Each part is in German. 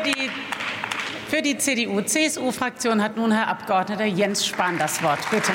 Für die CDU-CSU-Fraktion hat nun Herr Abgeordneter Jens Spahn das Wort. Bitte.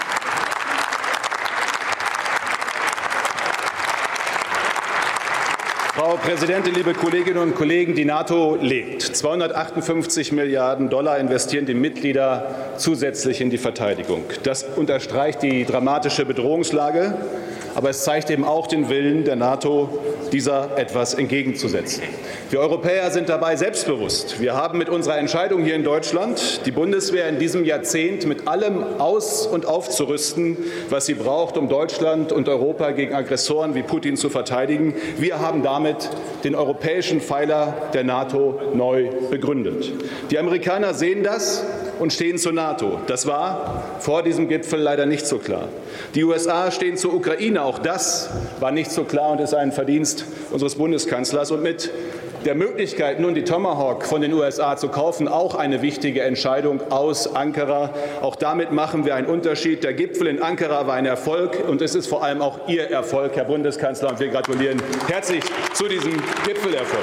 Frau Präsidentin, liebe Kolleginnen und Kollegen! Die NATO lebt. 258 Milliarden $ investieren die Mitglieder zusätzlich in die Verteidigung. Das unterstreicht die dramatische Bedrohungslage, aber es zeigt eben auch den Willen der NATO, dieser etwas entgegenzusetzen. Wir Europäer sind dabei selbstbewusst. Wir haben mit unserer Entscheidung hier in Deutschland die Bundeswehr in diesem Jahrzehnt mit allem aus- und aufzurüsten, was sie braucht, um Deutschland und Europa gegen Aggressoren wie Putin zu verteidigen. Wir haben damit den europäischen Pfeiler der NATO neu begründet. Die Amerikaner sehen das und stehen zur NATO. Das war vor diesem Gipfel leider nicht so klar. Die USA stehen zur Ukraine. Auch das war nicht so klar und ist ein Verdienst unseres Bundeskanzlers. Und mit der Möglichkeit, nun die Tomahawk von den USA zu kaufen, auch eine wichtige Entscheidung aus Ankara. Auch damit machen wir einen Unterschied. Der Gipfel in Ankara war ein Erfolg, und es ist vor allem auch Ihr Erfolg, Herr Bundeskanzler, und wir gratulieren herzlich zu diesem Gipfelerfolg.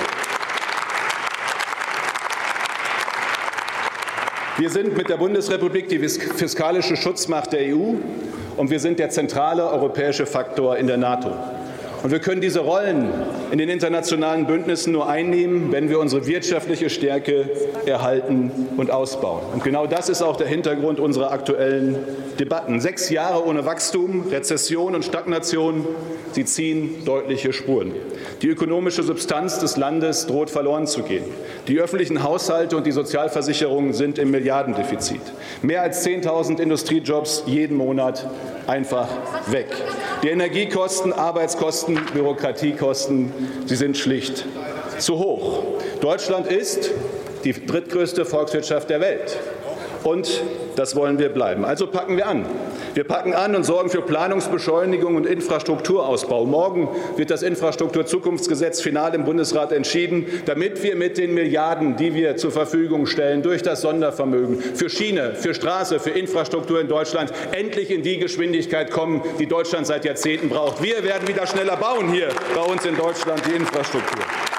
Wir sind mit der Bundesrepublik die fiskalische Schutzmacht der EU, und wir sind der zentrale europäische Faktor in der NATO. Und wir können diese Rollen in den internationalen Bündnissen nur einnehmen, wenn wir unsere wirtschaftliche Stärke erhalten und ausbauen. Und genau das ist auch der Hintergrund unserer aktuellen Debatten. 6 Jahre ohne Wachstum, Rezession und Stagnation, sie ziehen deutliche Spuren. Die ökonomische Substanz des Landes droht verloren zu gehen. Die öffentlichen Haushalte und die Sozialversicherungen sind im Milliardendefizit. Mehr als 10.000 Industriejobs jeden Monat einfach weg. Die Energiekosten, Arbeitskosten, Bürokratiekosten, sie sind schlicht zu hoch. Deutschland ist die drittgrößte Volkswirtschaft der Welt. Und das wollen wir bleiben. Also packen wir an. Wir packen an und sorgen für Planungsbeschleunigung und Infrastrukturausbau. Morgen wird das Infrastrukturzukunftsgesetz final im Bundesrat entschieden, damit wir mit den Milliarden, die wir zur Verfügung stellen, durch das Sondervermögen für Schiene, für Straße, für Infrastruktur in Deutschland endlich in die Geschwindigkeit kommen, die Deutschland seit Jahrzehnten braucht. Wir werden wieder schneller bauen hier bei uns in Deutschland die Infrastruktur.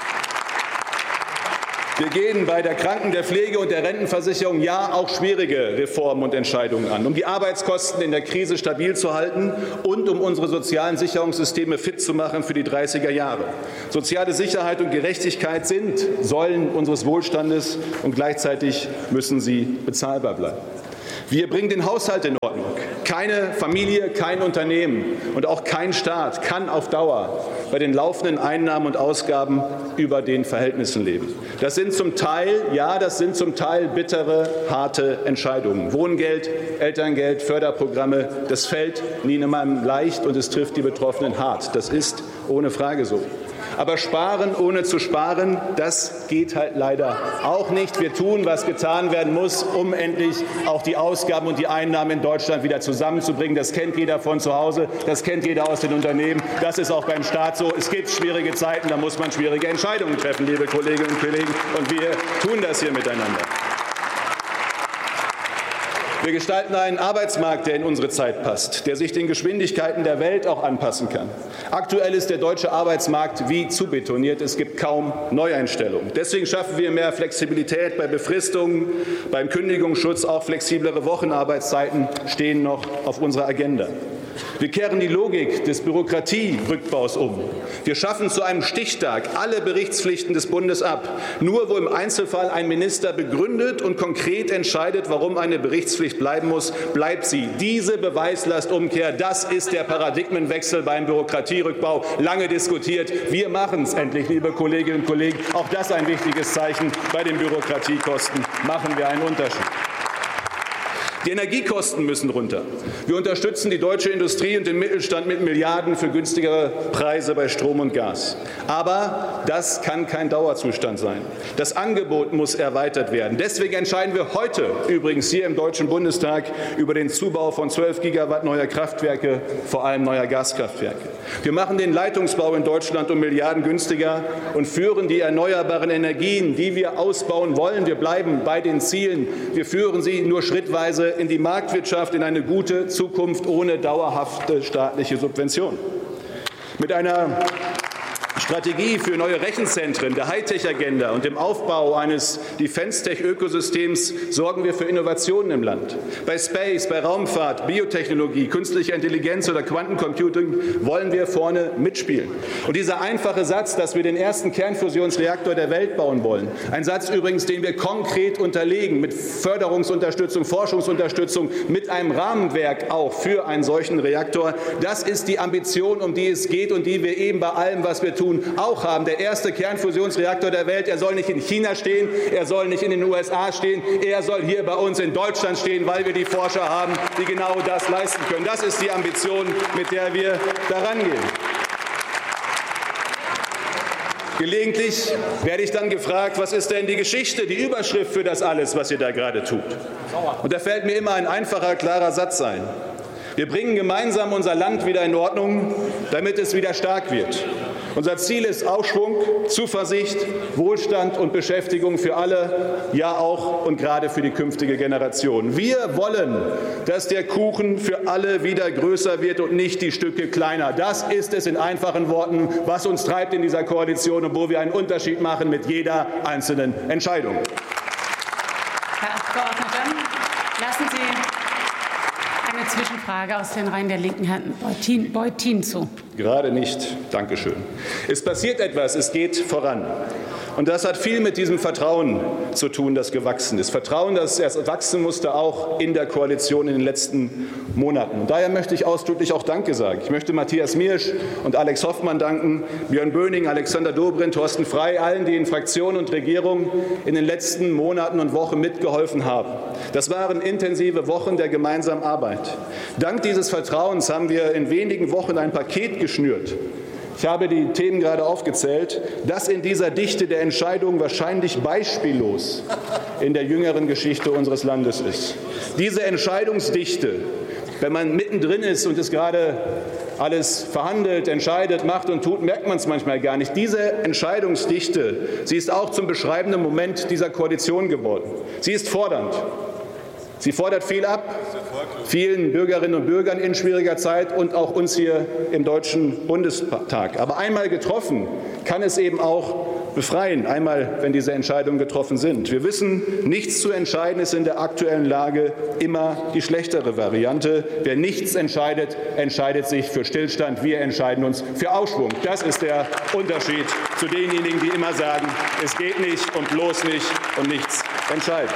Wir gehen bei der Kranken-, der Pflege- und der Rentenversicherung ja auch schwierige Reformen und Entscheidungen an, um die Arbeitskosten in der Krise stabil zu halten und um unsere sozialen Sicherungssysteme fit zu machen für die 30er Jahre. Soziale Sicherheit und Gerechtigkeit sind Säulen unseres Wohlstandes, und gleichzeitig müssen sie bezahlbar bleiben. Wir bringen den Haushalt in Ordnung. Keine Familie, kein Unternehmen und auch kein Staat kann auf Dauer bei den laufenden Einnahmen und Ausgaben über den Verhältnissen leben. Das sind zum Teil bittere, harte Entscheidungen. Wohngeld, Elterngeld, Förderprogramme, das fällt niemandem leicht und es trifft die Betroffenen hart. Das ist ohne Frage so. Aber sparen ohne zu sparen, das geht halt leider auch nicht. Wir tun, was getan werden muss, um endlich auch die Ausgaben und die Einnahmen in Deutschland wieder zusammenzubringen. Das kennt jeder von zu Hause, das kennt jeder aus den Unternehmen. Das ist auch beim Staat so. Es gibt schwierige Zeiten, da muss man schwierige Entscheidungen treffen, liebe Kolleginnen und Kollegen. Und wir tun das hier miteinander. Wir gestalten einen Arbeitsmarkt, der in unsere Zeit passt, der sich den Geschwindigkeiten der Welt auch anpassen kann. Aktuell ist der deutsche Arbeitsmarkt wie zubetoniert. Es gibt kaum Neueinstellungen. Deswegen schaffen wir mehr Flexibilität bei Befristungen, beim Kündigungsschutz. Auch flexiblere Wochenarbeitszeiten stehen noch auf unserer Agenda. Wir kehren die Logik des Bürokratierückbaus um. Wir schaffen zu einem Stichtag alle Berichtspflichten des Bundes ab. Nur wo im Einzelfall ein Minister begründet und konkret entscheidet, warum eine Berichtspflicht bleiben muss, bleibt sie. Diese Beweislastumkehr, das ist der Paradigmenwechsel beim Bürokratierückbau. Lange diskutiert. Wir machen es endlich, liebe Kolleginnen und Kollegen. Auch das ein wichtiges Zeichen. Bei den Bürokratiekosten machen wir einen Unterschied. Die Energiekosten müssen runter. Wir unterstützen die deutsche Industrie und den Mittelstand mit Milliarden für günstigere Preise bei Strom und Gas. Aber das kann kein Dauerzustand sein. Das Angebot muss erweitert werden. Deswegen entscheiden wir heute übrigens hier im Deutschen Bundestag über den Zubau von 12 Gigawatt neuer Kraftwerke, vor allem neuer Gaskraftwerke. Wir machen den Leitungsbau in Deutschland um Milliarden günstiger und führen die erneuerbaren Energien, die wir ausbauen wollen. Wir bleiben bei den Zielen. Wir führen sie nur schrittweise in die Marktwirtschaft, in eine gute Zukunft ohne dauerhafte staatliche Subvention. Mit einer Strategie für neue Rechenzentren, der Hightech-Agenda und dem Aufbau eines Defense-Tech-Ökosystems sorgen wir für Innovationen im Land. Bei Space, bei Raumfahrt, Biotechnologie, künstlicher Intelligenz oder Quantencomputing wollen wir vorne mitspielen. Und dieser einfache Satz, dass wir den ersten Kernfusionsreaktor der Welt bauen wollen, ein Satz übrigens, den wir konkret unterlegen mit Förderungsunterstützung, Forschungsunterstützung, mit einem Rahmenwerk auch für einen solchen Reaktor, das ist die Ambition, um die es geht und die wir eben bei allem, was wir tun, auch haben. Der erste Kernfusionsreaktor der Welt, er soll nicht in China stehen, er soll nicht in den USA stehen, er soll hier bei uns in Deutschland stehen, weil wir die Forscher haben, die genau das leisten können. Das ist die Ambition, mit der wir daran gehen. Gelegentlich werde ich dann gefragt, was ist denn die Geschichte, die Überschrift für das alles, was ihr da gerade tut? Und da fällt mir immer ein einfacher, klarer Satz ein. Wir bringen gemeinsam unser Land wieder in Ordnung, damit es wieder stark wird. Unser Ziel ist Aufschwung, Zuversicht, Wohlstand und Beschäftigung für alle, ja auch und gerade für die künftige Generation. Wir wollen, dass der Kuchen für alle wieder größer wird und nicht die Stücke kleiner. Das ist es in einfachen Worten, was uns treibt in dieser Koalition und wo wir einen Unterschied machen mit jeder einzelnen Entscheidung. Herr Abgeordneter, lassen Sie eine Zwischenfrage aus den Reihen der Linken Herrn Beutin zu. Gerade nicht. Dankeschön. Es passiert etwas, es geht voran. Und das hat viel mit diesem Vertrauen zu tun, das gewachsen ist. Vertrauen, das erst wachsen musste, auch in der Koalition in den letzten Monaten. Und daher möchte ich ausdrücklich auch Danke sagen. Ich möchte Matthias Miersch und Alex Hoffmann danken, Björn Böning, Alexander Dobrindt, Thorsten Frey, allen, die in Fraktion und Regierung in den letzten Monaten und Wochen mitgeholfen haben. Das waren intensive Wochen der gemeinsamen Arbeit. Dank dieses Vertrauens haben wir in wenigen Wochen ein Paket geschnürt. Ich habe die Themen gerade aufgezählt, das in dieser Dichte der Entscheidungen wahrscheinlich beispiellos in der jüngeren Geschichte unseres Landes ist. Diese Entscheidungsdichte, wenn man mittendrin ist und es gerade alles verhandelt, entscheidet, macht und tut, merkt man es manchmal gar nicht. Diese Entscheidungsdichte, sie ist auch zum beschreibenden Moment dieser Koalition geworden. Sie ist fordernd. Sie fordert viel ab, vielen Bürgerinnen und Bürgern in schwieriger Zeit und auch uns hier im Deutschen Bundestag. Aber einmal getroffen, kann es eben auch befreien, einmal, wenn diese Entscheidungen getroffen sind. Wir wissen, nichts zu entscheiden ist in der aktuellen Lage immer die schlechtere Variante. Wer nichts entscheidet, entscheidet sich für Stillstand. Wir entscheiden uns für Aufschwung. Das ist der Unterschied zu denjenigen, die immer sagen, es geht nicht und bloß nicht und nichts entscheiden.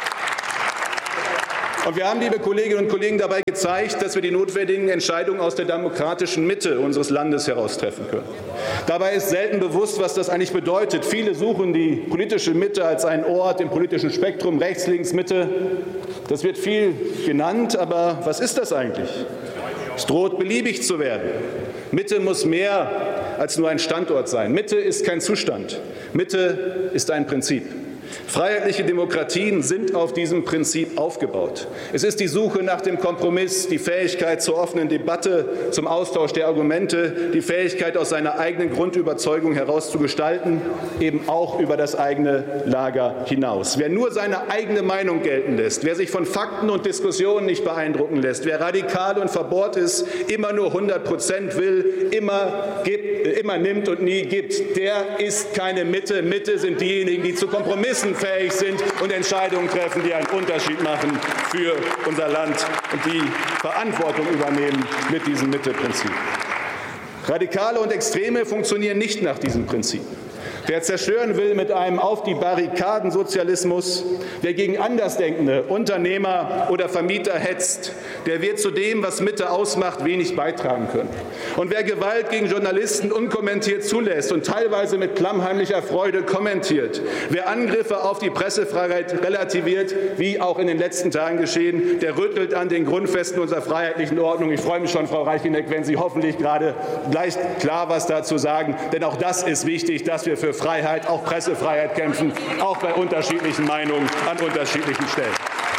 Und wir haben, liebe Kolleginnen und Kollegen, dabei gezeigt, dass wir die notwendigen Entscheidungen aus der demokratischen Mitte unseres Landes heraus treffen können. Dabei ist selten bewusst, was das eigentlich bedeutet. Viele suchen die politische Mitte als einen Ort im politischen Spektrum, rechts, links, Mitte. Das wird viel genannt, aber was ist das eigentlich? Es droht beliebig zu werden. Mitte muss mehr als nur ein Standort sein. Mitte ist kein Zustand. Mitte ist ein Prinzip. Freiheitliche Demokratien sind auf diesem Prinzip aufgebaut. Es ist die Suche nach dem Kompromiss, die Fähigkeit zur offenen Debatte, zum Austausch der Argumente, die Fähigkeit, aus seiner eigenen Grundüberzeugung heraus zu gestalten, eben auch über das eigene Lager hinaus. Wer nur seine eigene Meinung gelten lässt, wer sich von Fakten und Diskussionen nicht beeindrucken lässt, wer radikal und verbohrt ist, immer nur 100% will, immer nimmt und nie gibt, der ist keine Mitte. Mitte sind diejenigen, die zu Kompromissen fähig sind und Entscheidungen treffen, die einen Unterschied machen für unser Land und die Verantwortung übernehmen mit diesem Mitte-Prinzip. Radikale und Extreme funktionieren nicht nach diesem Prinzip. Wer zerstören will mit einem Auf-die-Barrikaden-Sozialismus, wer gegen Andersdenkende, Unternehmer oder Vermieter hetzt, der wird zu dem, was Mitte ausmacht, wenig beitragen können. Und wer Gewalt gegen Journalisten unkommentiert zulässt und teilweise mit klammheimlicher Freude kommentiert, wer Angriffe auf die Pressefreiheit relativiert, wie auch in den letzten Tagen geschehen, der rüttelt an den Grundfesten unserer freiheitlichen Ordnung. Ich freue mich schon, Frau Reicheneck, wenn Sie hoffentlich gerade gleich klar was dazu sagen, denn auch das ist wichtig, dass wir für Freiheit, auch Pressefreiheit kämpfen, auch bei unterschiedlichen Meinungen an unterschiedlichen Stellen.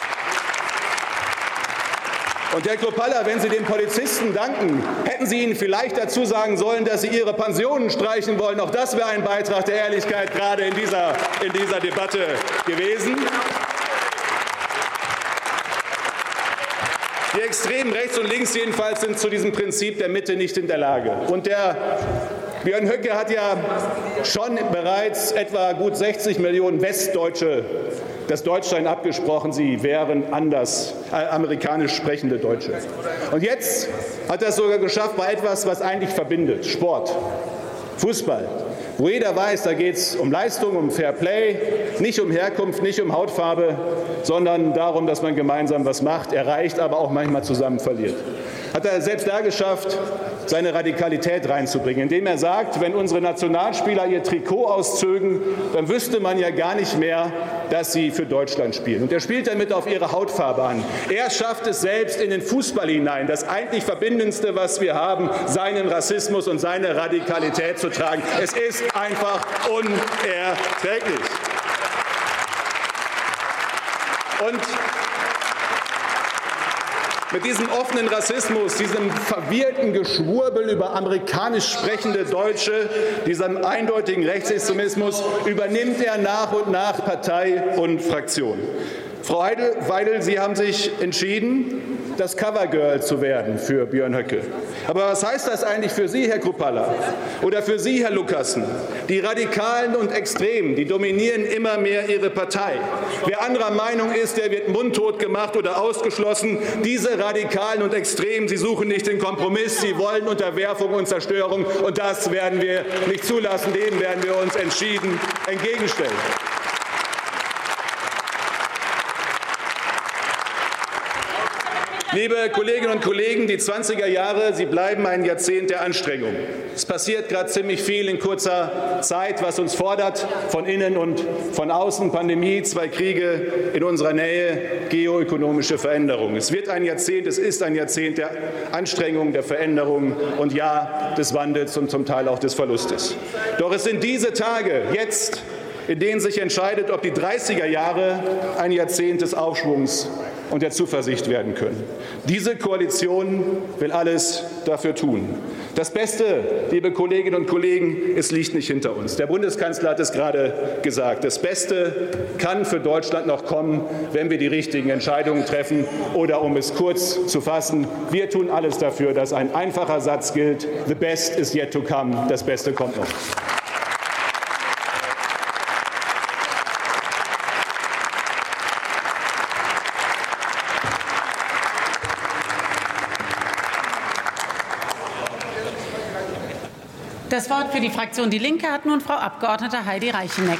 Und Herr Kropalla, wenn Sie den Polizisten danken, hätten Sie ihnen vielleicht dazu sagen sollen, dass Sie ihre Pensionen streichen wollen. Auch das wäre ein Beitrag der Ehrlichkeit gerade in dieser Debatte gewesen. Die Extremen rechts und links jedenfalls sind zu diesem Prinzip der Mitte nicht in der Lage. Und der Björn Höcke hat ja schon bereits etwa gut 60 Millionen Westdeutsche das Deutschsein abgesprochen, sie wären anders amerikanisch sprechende Deutsche. Und jetzt hat er es sogar geschafft bei etwas, was eigentlich verbindet: Sport, Fußball, wo jeder weiß, da geht es um Leistung, um Fair Play, nicht um Herkunft, nicht um Hautfarbe, sondern darum, dass man gemeinsam was macht, erreicht, aber auch manchmal zusammen verliert. Hat er selbst da geschafft, seine Radikalität reinzubringen, indem er sagt, wenn unsere Nationalspieler ihr Trikot auszögen, dann wüsste man ja gar nicht mehr, dass sie für Deutschland spielen. Und er spielt damit auf ihre Hautfarbe an. Er schafft es selbst in den Fußball hinein, das eigentlich Verbindendste, was wir haben, seinen Rassismus und seine Radikalität zu tragen. Es ist einfach unerträglich. Und mit diesem offenen Rassismus, diesem verwirrten Geschwurbel über amerikanisch sprechende Deutsche, diesem eindeutigen Rechtsextremismus übernimmt er nach und nach Partei und Fraktion. Frau Weidel, Sie haben sich entschieden, das Covergirl zu werden für Björn Höcke. Aber was heißt das eigentlich für Sie, Herr Kruppalla, oder für Sie, Herr Lucassen? Die Radikalen und Extremen, die dominieren immer mehr Ihre Partei. Wer anderer Meinung ist, der wird mundtot gemacht oder ausgeschlossen. Diese Radikalen und Extremen, sie suchen nicht den Kompromiss, sie wollen Unterwerfung und Zerstörung. Und das werden wir nicht zulassen. Dem werden wir uns entschieden entgegenstellen. Liebe Kolleginnen und Kollegen, die 20er Jahre, sie bleiben ein Jahrzehnt der Anstrengung. Es passiert gerade ziemlich viel in kurzer Zeit, was uns fordert, von innen und von außen: Pandemie, 2 Kriege in unserer Nähe, geoökonomische Veränderung. Es wird ein Jahrzehnt, es ist ein Jahrzehnt der Anstrengung, der Veränderung und ja, des Wandels und zum Teil auch des Verlustes. Doch es sind diese Tage jetzt, in denen sich entscheidet, ob die 30er Jahre ein Jahrzehnt des Aufschwungs und der Zuversicht werden können. Diese Koalition will alles dafür tun. Das Beste, liebe Kolleginnen und Kollegen, es liegt nicht hinter uns. Der Bundeskanzler hat es gerade gesagt. Das Beste kann für Deutschland noch kommen, wenn wir die richtigen Entscheidungen treffen. Oder um es kurz zu fassen: Wir tun alles dafür, dass ein einfacher Satz gilt: The best is yet to come. Das Beste kommt noch. Das Wort für die Fraktion Die Linke hat nun Frau Abg. Heidi Reicheneck.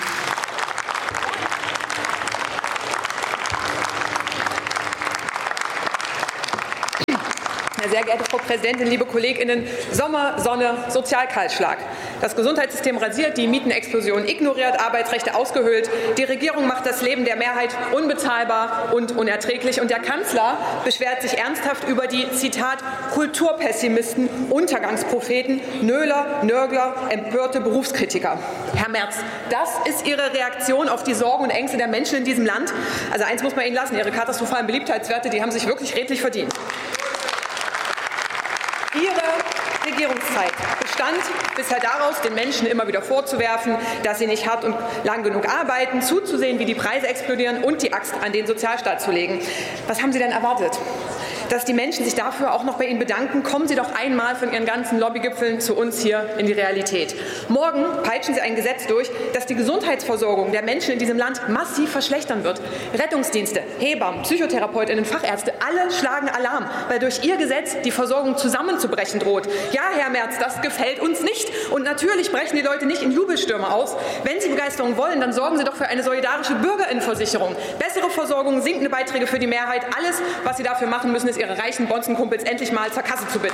Sehr geehrte Frau Präsidentin, liebe KollegInnen! Sommer, Sonne, Sozialkahlschlag. Das Gesundheitssystem rasiert, die Mietenexplosion ignoriert, Arbeitsrechte ausgehöhlt. Die Regierung macht das Leben der Mehrheit unbezahlbar und unerträglich. Und der Kanzler beschwert sich ernsthaft über die, Zitat, Kulturpessimisten, Untergangspropheten, Nöler, Nörgler, empörte Berufskritiker. Herr Merz, das ist Ihre Reaktion auf die Sorgen und Ängste der Menschen in diesem Land? Also eins muss man Ihnen lassen: Ihre katastrophalen Beliebtheitswerte, die haben sich wirklich redlich verdient. Ihre Regierungszeit bestand bisher daraus, den Menschen immer wieder vorzuwerfen, dass sie nicht hart und lang genug arbeiten, zuzusehen, wie die Preise explodieren und die Axt an den Sozialstaat zu legen. Was haben Sie denn erwartet? Dass die Menschen sich dafür auch noch bei Ihnen bedanken? Kommen Sie doch einmal von Ihren ganzen Lobbygipfeln zu uns hier in die Realität. Morgen peitschen Sie ein Gesetz durch, das die Gesundheitsversorgung der Menschen in diesem Land massiv verschlechtern wird. Rettungsdienste, Hebammen, PsychotherapeutInnen, Fachärzte, alle schlagen Alarm, weil durch Ihr Gesetz die Versorgung zusammenzubrechen droht. Ja, Herr Merz, das gefällt uns nicht. Und natürlich brechen die Leute nicht in Jubelstürme aus. Wenn Sie Begeisterung wollen, dann sorgen Sie doch für eine solidarische Bürgerinnenversicherung. Bessere Versorgung, sinkende Beiträge für die Mehrheit. Alles, was Sie dafür machen müssen, ist Ihre reichen Bonzenkumpels endlich mal zur Kasse zu bitten.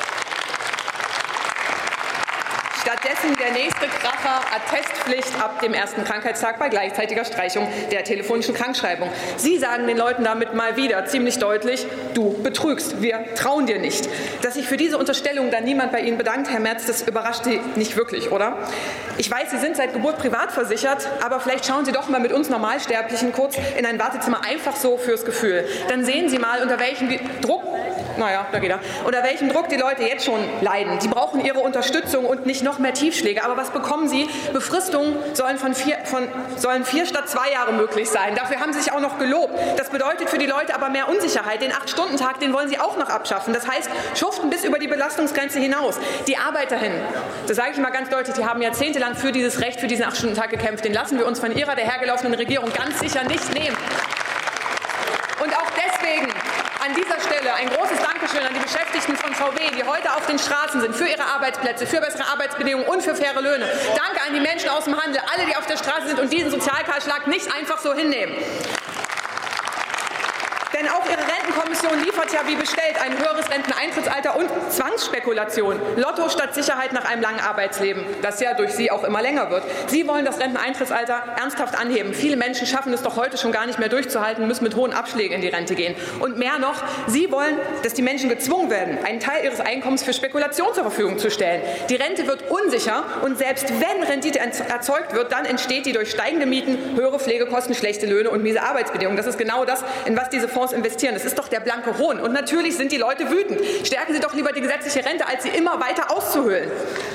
Stattdessen der nächste Kracher: Attestpflicht ab dem ersten Krankheitstag bei gleichzeitiger Streichung der telefonischen Krankschreibung. Sie sagen den Leuten damit mal wieder ziemlich deutlich: Du betrügst, wir trauen dir nicht. Dass sich für diese Unterstellung dann niemand bei Ihnen bedankt, Herr Merz, das überrascht Sie nicht wirklich, oder? Ich weiß, Sie sind seit Geburt privat versichert, aber vielleicht schauen Sie doch mal mit uns Normalsterblichen kurz in ein Wartezimmer, einfach so fürs Gefühl. Dann sehen Sie mal, unter welchem Druck naja, da geht er. Unter welchem Druck die Leute jetzt schon leiden. Sie brauchen ihre Unterstützung und nicht noch mehr Tiefschläge. Aber was bekommen sie? Befristungen sollen 4 statt 2 Jahre möglich sein. Dafür haben sie sich auch noch gelobt. Das bedeutet für die Leute aber mehr Unsicherheit. Den 8-Stunden-Tag, den wollen sie auch noch abschaffen. Das heißt, schuften bis über die Belastungsgrenze hinaus. Die ArbeiterInnen, das sage ich mal ganz deutlich, die haben jahrzehntelang für dieses Recht, für diesen 8-Stunden-Tag gekämpft. Den lassen wir uns von ihrer dahergelaufenen Regierung ganz sicher nicht nehmen. Und auch deswegen an dieser Stelle ein großes Dankeschön an die Beschäftigten von VW, die heute auf den Straßen sind, für ihre Arbeitsplätze, für bessere Arbeitsbedingungen und für faire Löhne. Danke an die Menschen aus dem Handel, alle, die auf der Straße sind und diesen Sozialkahlschlag nicht einfach so hinnehmen. Denn auch Ihre Rentenkommission liefert ja wie bestellt ein höheres Renteneintrittsalter und Zwangsspekulation. Lotto statt Sicherheit nach einem langen Arbeitsleben, das ja durch Sie auch immer länger wird. Sie wollen das Renteneintrittsalter ernsthaft anheben. Viele Menschen schaffen es doch heute schon gar nicht mehr durchzuhalten, müssen mit hohen Abschlägen in die Rente gehen. Und mehr noch, Sie wollen, dass die Menschen gezwungen werden, einen Teil ihres Einkommens für Spekulation zur Verfügung zu stellen. Die Rente wird unsicher und selbst wenn Rendite erzeugt wird, dann entsteht die durch steigende Mieten, höhere Pflegekosten, schlechte Löhne und miese Arbeitsbedingungen. Das ist genau das, in was diese Fonds investieren. Das ist doch der blanke Hohn. Und natürlich sind die Leute wütend. Stärken Sie doch lieber die gesetzliche Rente, als sie immer weiter auszuhöhlen.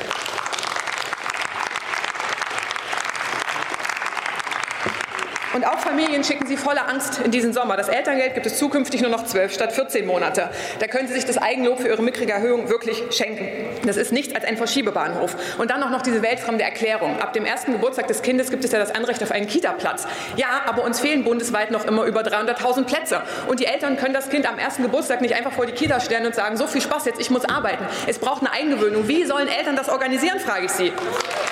Und auch Familien schicken Sie voller Angst in diesen Sommer. Das Elterngeld gibt es zukünftig nur noch 12 statt 14 Monate. Da können Sie sich das Eigenlob für Ihre mickrige Erhöhung wirklich schenken. Das ist nichts als ein Verschiebebahnhof. Und dann auch noch diese weltfremde Erklärung. Ab dem ersten Geburtstag des Kindes gibt es ja das Anrecht auf einen Kita-Platz. Ja, aber uns fehlen bundesweit noch immer über 300.000 Plätze. Und die Eltern können das Kind am ersten Geburtstag nicht einfach vor die Kita stellen und sagen, so viel Spaß jetzt, ich muss arbeiten. Es braucht eine Eingewöhnung. Wie sollen Eltern das organisieren, frage ich Sie.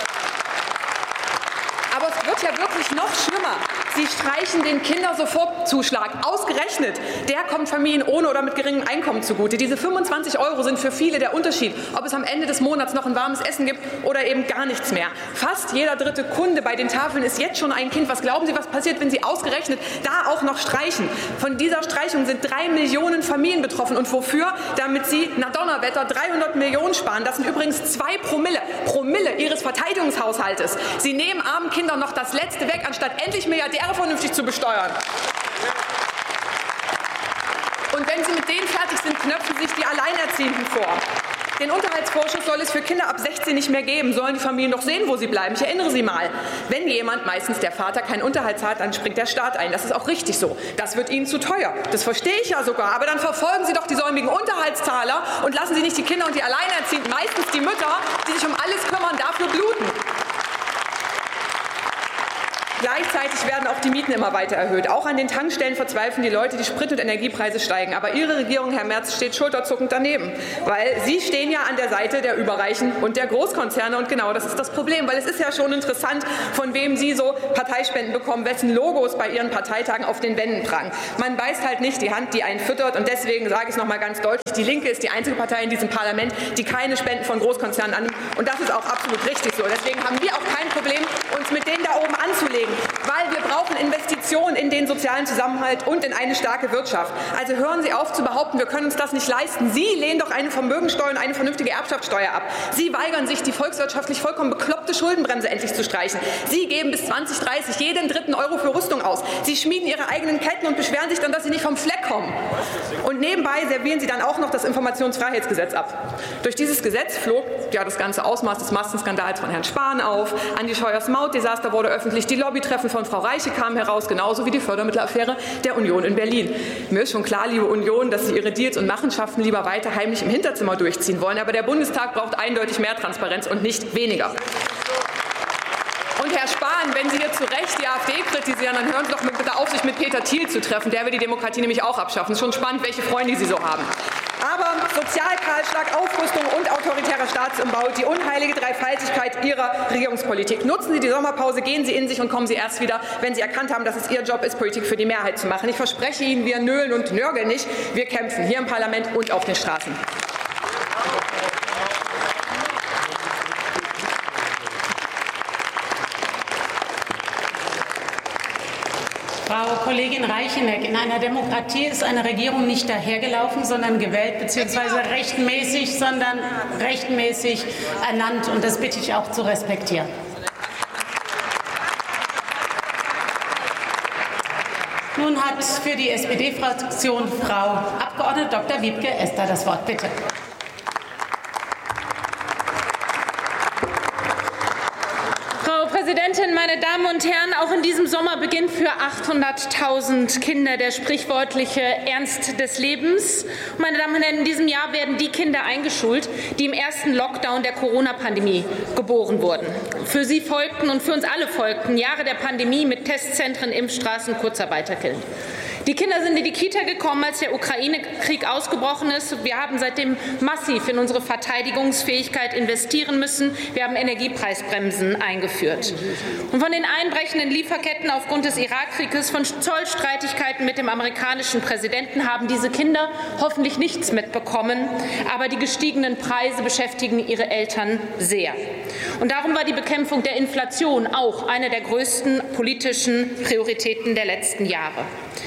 Aber es wird ja wirklich noch schlimmer. Sie streichen den Kindersofortzuschlag. Ausgerechnet, der kommt Familien ohne oder mit geringem Einkommen zugute. Diese 25 € sind für viele der Unterschied, ob es am Ende des Monats noch ein warmes Essen gibt oder eben gar nichts mehr. Fast jeder dritte Kunde bei den Tafeln ist jetzt schon ein Kind. Was glauben Sie, was passiert, wenn Sie ausgerechnet da auch noch streichen? Von dieser Streichung sind 3 Millionen Familien betroffen. Und wofür? Damit Sie, na Donnerwetter, 300 Millionen sparen. Das sind übrigens 2 Promille Ihres Verteidigungshaushaltes. Sie nehmen armen Kindern noch das Letzte weg, anstatt endlich Milliardäre vernünftig zu besteuern. Und wenn Sie mit denen fertig sind, knöpfen sich die Alleinerziehenden vor. Den Unterhaltsvorschuss soll es für Kinder ab 16 nicht mehr geben. Sollen die Familien doch sehen, wo sie bleiben. Ich erinnere Sie mal, wenn jemand, meistens der Vater, keinen Unterhalt zahlt, dann springt der Staat ein. Das ist auch richtig so. Das wird Ihnen zu teuer. Das verstehe ich ja sogar. Aber dann verfolgen Sie doch die säumigen Unterhaltszahler und lassen Sie nicht die Kinder und die Alleinerziehenden, meistens die Mütter, die sich um alles kümmern, dafür bluten. Gleichzeitig werden auch die Mieten immer weiter erhöht. Auch an den Tankstellen verzweifeln die Leute, die Sprit- und Energiepreise steigen. Aber Ihre Regierung, Herr Merz, steht schulterzuckend daneben. Weil Sie stehen ja an der Seite der Überreichen und der Großkonzerne. Und genau das ist das Problem. Weil es ist ja schon interessant, von wem Sie so Parteispenden bekommen, wessen Logos bei Ihren Parteitagen auf den Wänden prangen. Man beißt halt nicht die Hand, die einen füttert. Und deswegen sage ich es noch mal ganz deutlich, die Linke ist die einzige Partei in diesem Parlament, die keine Spenden von Großkonzernen annimmt. Und das ist auch absolut richtig so. Deswegen haben wir auch kein Problem, uns mit denen da oben anzulegen. Weil wir brauchen Investitionen in den sozialen Zusammenhalt und in eine starke Wirtschaft. Also hören Sie auf zu behaupten, wir können uns das nicht leisten. Sie lehnen doch eine Vermögensteuer und eine vernünftige Erbschaftssteuer ab. Sie weigern sich, die volkswirtschaftlich vollkommen bekloppte Schuldenbremse endlich zu streichen. Sie geben bis 2030 jeden dritten Euro für Rüstung aus. Sie schmieden Ihre eigenen Ketten und beschweren sich dann, dass Sie nicht vom Fleck kommen. Und nebenbei servieren Sie dann auch noch das Informationsfreiheitsgesetz ab. Durch dieses Gesetz flog ja das ganze Ausmaß des Massenskandals von Herrn Spahn auf. Andi Scheuers Mautdesaster wurde öffentlich. Die Lobbytreffen von Frau Reiche kamen heraus, genauso wie die Fördermittelaffäre der Union in Berlin. Mir ist schon klar, liebe Union, dass Sie Ihre Deals und Machenschaften lieber weiter heimlich im Hinterzimmer durchziehen wollen. Aber der Bundestag braucht eindeutig mehr Transparenz und nicht weniger. Und Herr Spahn, wenn Sie hier zu Recht die AfD kritisieren, dann hören Sie doch bitte auf, sich mit Peter Thiel zu treffen. Der will die Demokratie nämlich auch abschaffen. Es ist schon spannend, welche Freunde Sie so haben. Aber Sozialkahlschlag, Aufrüstung und autoritärer Staatsumbau, die unheilige Dreifaltigkeit Ihrer Regierungspolitik. Nutzen Sie die Sommerpause, gehen Sie in sich und kommen Sie erst wieder, wenn Sie erkannt haben, dass es Ihr Job ist, Politik für die Mehrheit zu machen. Ich verspreche Ihnen, wir nölen und nörgeln nicht. Wir kämpfen hier im Parlament und auf den Straßen. Frau Kollegin Reicheneck, in einer Demokratie ist eine Regierung nicht dahergelaufen, sondern gewählt bzw. rechtmäßig ernannt. Und das bitte ich auch zu respektieren. Nun hat für die SPD-Fraktion Frau Abg. Dr. Wiebke Esther das Wort. Bitte. Frau Präsidentin, meine Damen und Herren! Auch in diesem Sommer beginnt für 800.000 Kinder der sprichwörtliche Ernst des Lebens. Meine Damen und Herren, in diesem Jahr werden die Kinder eingeschult, die im ersten Lockdown der Corona-Pandemie geboren wurden. Für sie folgten und für uns alle folgten Jahre der Pandemie mit Testzentren, Impfstraßen, Kurzarbeitergeld. Die Kinder sind in die Kita gekommen, als der Ukraine-Krieg ausgebrochen ist. Wir haben seitdem massiv in unsere Verteidigungsfähigkeit investieren müssen. Wir haben Energiepreisbremsen eingeführt. Und von den einbrechenden Lieferketten aufgrund des Irakkrieges, von Zollstreitigkeiten mit dem amerikanischen Präsidenten haben diese Kinder hoffentlich nichts mitbekommen. Aber die gestiegenen Preise beschäftigen ihre Eltern sehr. Und darum war die Bekämpfung der Inflation auch eine der größten politischen Prioritäten der letzten Jahre.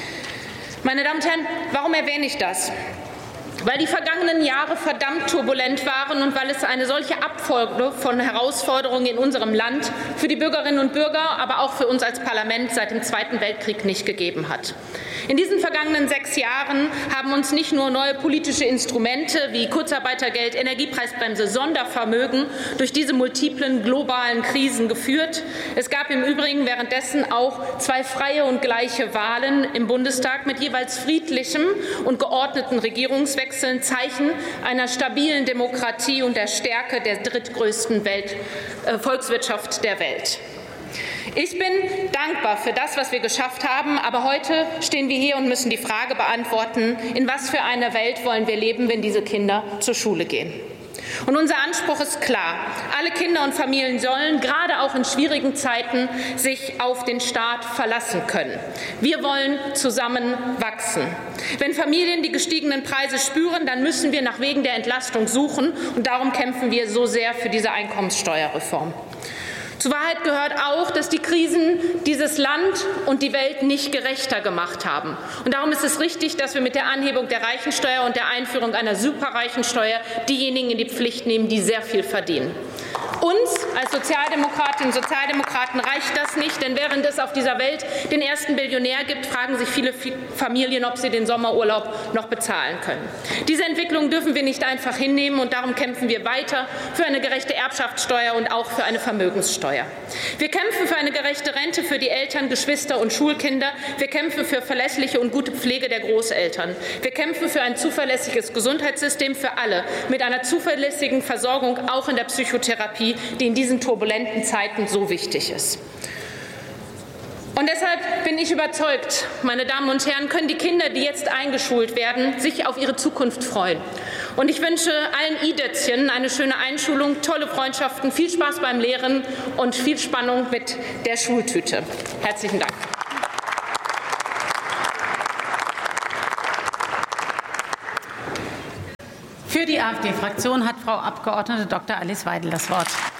Meine Damen und Herren, warum erwähne ich das? Weil die vergangenen Jahre verdammt turbulent waren und weil es eine solche Abfolge von Herausforderungen in unserem Land für die Bürgerinnen und Bürger, aber auch für uns als Parlament seit dem Zweiten Weltkrieg nicht gegeben hat. In diesen vergangenen 6 Jahren haben uns nicht nur neue politische Instrumente wie Kurzarbeitergeld, Energiepreisbremse, Sondervermögen durch diese multiplen globalen Krisen geführt. Es gab im Übrigen währenddessen auch 2 freie und gleiche Wahlen im Bundestag mit jeweils friedlichem und geordneten Regierungswechseln, Zeichen einer stabilen Demokratie und der Stärke der drittgrößten Volkswirtschaft der Welt. Ich bin dankbar für das, was wir geschafft haben, aber heute stehen wir hier und müssen die Frage beantworten, in was für einer Welt wollen wir leben, wenn diese Kinder zur Schule gehen. Und unser Anspruch ist klar. Alle Kinder und Familien sollen, gerade auch in schwierigen Zeiten, sich auf den Staat verlassen können. Wir wollen zusammen wachsen. Wenn Familien die gestiegenen Preise spüren, dann müssen wir nach Wegen der Entlastung suchen. Und darum kämpfen wir so sehr für diese Einkommenssteuerreform. Zur Wahrheit gehört auch, dass die Krisen dieses Land und die Welt nicht gerechter gemacht haben. Und darum ist es richtig, dass wir mit der Anhebung der Reichensteuer und der Einführung einer Superreichensteuer diejenigen in die Pflicht nehmen, die sehr viel verdienen. Uns als Sozialdemokratinnen und Sozialdemokraten reicht das nicht, denn während es auf dieser Welt den ersten Billionär gibt, fragen sich viele Familien, ob sie den Sommerurlaub noch bezahlen können. Diese Entwicklung dürfen wir nicht einfach hinnehmen, und darum kämpfen wir weiter für eine gerechte Erbschaftssteuer und auch für eine Vermögenssteuer. Wir kämpfen für eine gerechte Rente für die Eltern, Geschwister und Schulkinder. Wir kämpfen für verlässliche und gute Pflege der Großeltern. Wir kämpfen für ein zuverlässiges Gesundheitssystem für alle mit einer zuverlässigen Versorgung auch in der Psychotherapie, die in diesen turbulenten Zeiten so wichtig ist. Und deshalb bin ich überzeugt, meine Damen und Herren, können die Kinder, die jetzt eingeschult werden, sich auf ihre Zukunft freuen. Und ich wünsche allen I-Dätzchen eine schöne Einschulung, tolle Freundschaften, viel Spaß beim Lehren und viel Spannung mit der Schultüte. Herzlichen Dank. Für die AfD-Fraktion hat Frau Abg. Dr. Alice Weidel das Wort.